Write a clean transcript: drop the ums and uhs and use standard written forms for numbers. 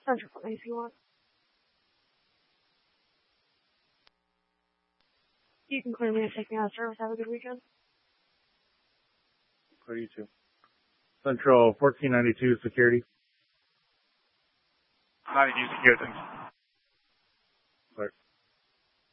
Central for me if you want. You can clear me and take me out of service. Have a good weekend. Clear you too. Central 1492 security. 92 security, thanks.